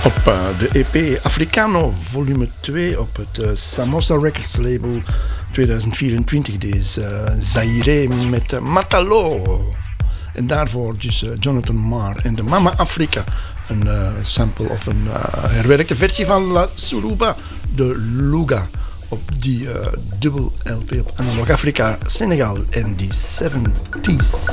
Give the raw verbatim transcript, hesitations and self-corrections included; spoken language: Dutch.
Op uh, de E P Africano volume twee op het uh, Samosa Records label tweeduizend vierentwintig. Deze uh, Zaire met uh, Matalo. En daarvoor dus uh, Jonathan Marr en de Mama Africa. Een uh, sample of een uh, herwerkte versie van La Suruba de Luga. Op die uh, dubbel L P op Analog Africa, Senegal en die zeventig's.